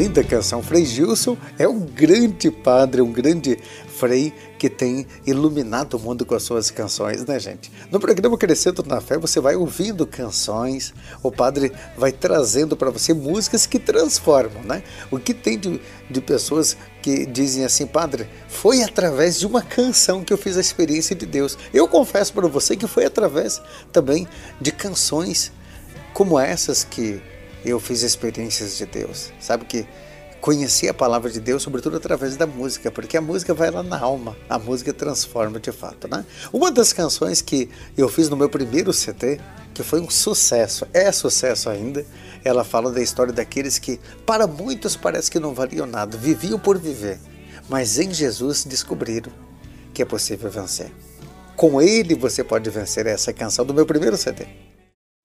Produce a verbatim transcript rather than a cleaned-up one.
linda canção. Frei Gilson é um grande padre, um grande frei que tem iluminado o mundo com as suas canções, né, gente? No programa Crescendo na Fé, você vai ouvindo canções, o padre vai trazendo para você músicas que transformam, né? O que tem de, de pessoas que dizem assim, padre, foi através de uma canção que eu fiz a experiência de Deus. Eu confesso para você que foi através também de canções como essas que eu fiz experiências de Deus. Sabe que conheci a palavra de Deus, sobretudo através da música, porque a música vai lá na alma, a música transforma de fato, né? Uma das canções que eu fiz no meu primeiro C D, que foi um sucesso, é sucesso ainda, ela fala da história daqueles que, para muitos, parece que não valiam nada, viviam por viver, mas em Jesus descobriram que é possível vencer. Com Ele você pode vencer, essa canção do meu primeiro C D.